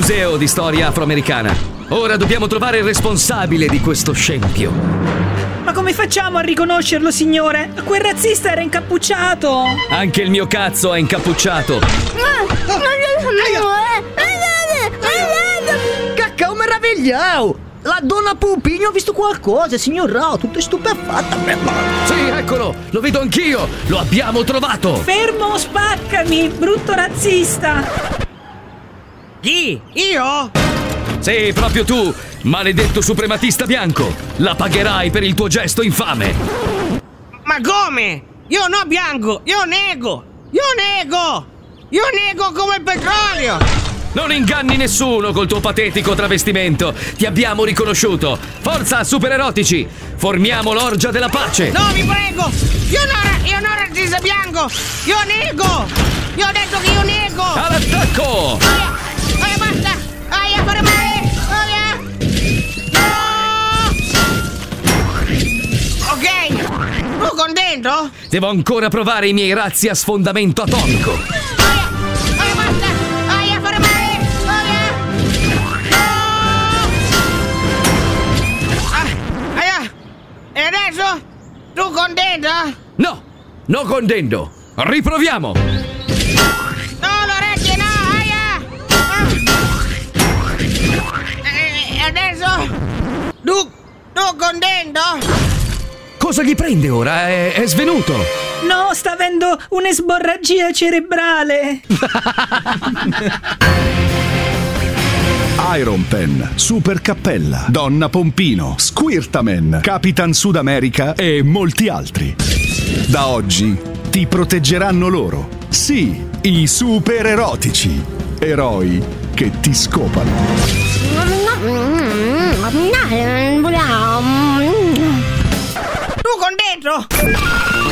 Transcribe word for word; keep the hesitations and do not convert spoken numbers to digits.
museo di storia afroamericana. Ora dobbiamo trovare il responsabile di questo scempio. Ma come facciamo a riconoscerlo, signore? Quel razzista era incappucciato. Anche il mio cazzo è incappucciato. Cacao meravigliao! La donna Pompino ha visto qualcosa, signor Rao, tutta stupefatta. Sì, eccolo, lo vedo anch'io. Lo abbiamo trovato. Fermo, spaccami, brutto razzista. Chi? Io? Sì, proprio tu, maledetto suprematista bianco. La pagherai per il tuo gesto infame. Ma come? Io no bianco, io nego. Io nego. Io nego come il petrolio. Non inganni nessuno col tuo patetico travestimento. Ti abbiamo riconosciuto. Forza, supererotici! Formiamo l'orgia della pace. No, vi prego! Io non, io non razzista bianco! Io nego! Io ho detto che io nego! All'attacco! Aia! Aia, basta! Aia, fare male! Aia! No! Ok! Tu contento? Devo ancora provare i miei razzi a sfondamento atomico. E adesso? Tu contenta? No, non contento. Riproviamo. No, l'orecchie no, aia! E adesso? Tu, tu contento? Cosa gli prende ora? È, è svenuto. No, sta avendo un'esborragia cerebrale. Iron Pen, Super Cappella, Donna Pompino, Squirtaman, Capitan Sud America e molti altri. Da oggi ti proteggeranno loro. Sì, i super erotici. Eroi che ti scopano. Tu con dentro?